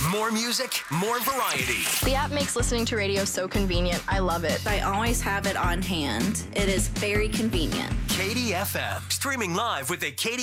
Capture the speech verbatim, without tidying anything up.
More music, more variety. The app makes listening to radio so convenient. I love it. I always have it on hand. It is very convenient. K D F M, streaming live with the K D